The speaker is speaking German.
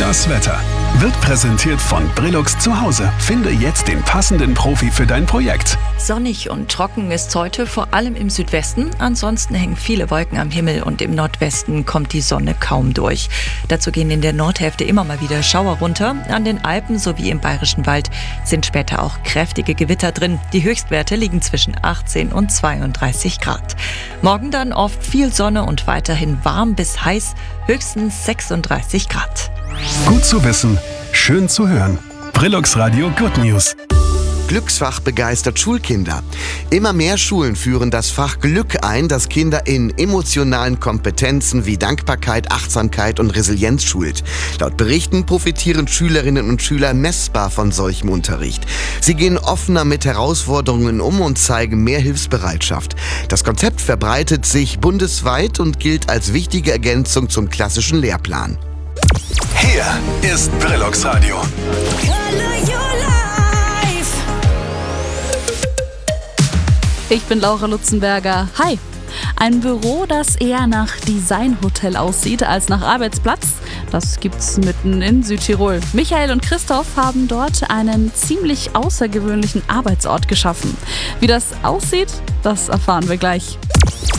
Das Wetter wird präsentiert von Brillux zu Hause. Finde jetzt den passenden Profi für dein Projekt. Sonnig und trocken ist heute, vor allem im Südwesten. Ansonsten hängen viele Wolken am Himmel und im Nordwesten kommt die Sonne kaum durch. Dazu gehen in der Nordhälfte immer mal wieder Schauer runter. An den Alpen sowie im Bayerischen Wald sind später auch kräftige Gewitter drin. Die Höchstwerte liegen zwischen 18 und 32 Grad. Morgen dann oft viel Sonne und weiterhin warm bis heiß, höchstens 36 Grad. Gut zu wissen, schön zu hören. Brillux Radio Good News. Glücksfach begeistert Schulkinder. Immer mehr Schulen führen das Fach Glück ein, das Kinder in emotionalen Kompetenzen wie Dankbarkeit, Achtsamkeit und Resilienz schult. Laut Berichten profitieren Schülerinnen und Schüler messbar von solchem Unterricht. Sie gehen offener mit Herausforderungen um und zeigen mehr Hilfsbereitschaft. Das Konzept verbreitet sich bundesweit und gilt als wichtige Ergänzung zum klassischen Lehrplan. Hier ist Brillux Radio. Ich bin Laura Lutzenberger. Hi! Ein Büro, das eher nach Designhotel aussieht als nach Arbeitsplatz, das gibt's mitten in Südtirol. Michael und Christoph haben dort einen ziemlich außergewöhnlichen Arbeitsort geschaffen. Wie das aussieht, das erfahren wir gleich.